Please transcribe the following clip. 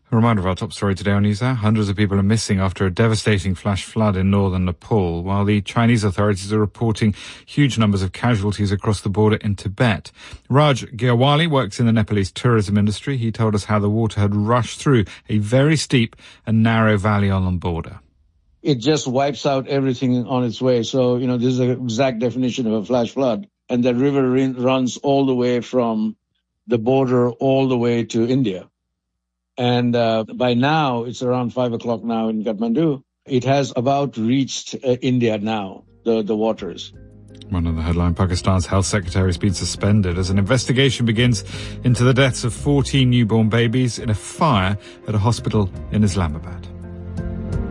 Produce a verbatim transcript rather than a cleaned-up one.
A reminder of our top story today on NewsHour. Hundreds of people are missing after a devastating flash flood in northern Nepal, while the Chinese authorities are reporting huge numbers of casualties across the border in Tibet. Raj Giawali works in the Nepalese tourism industry. He told us how the water had rushed through a very steep and narrow valley on the border. It just wipes out everything on its way. So, you know, this is the exact definition of a flash flood. And the river runs all the way from the border all the way to India. And uh, by now, it's around five o'clock now in Kathmandu. It has about reached uh, India now, the, the waters. One of the headline, Pakistan's health secretary has been suspended as an investigation begins into the deaths of fourteen newborn babies in a fire at a hospital in Islamabad.